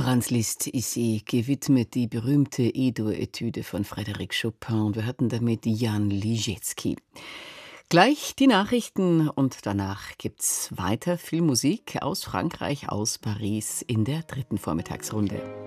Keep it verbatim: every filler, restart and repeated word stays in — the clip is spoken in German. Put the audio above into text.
Franz Liszt ist ihr gewidmet, die berühmte E-Dur-Etüde von Frédéric Chopin. Und wir hatten damit Jan Liszewski. Gleich die Nachrichten und danach gibt's weiter viel Musik aus Frankreich, aus Paris in der dritten Vormittagsrunde.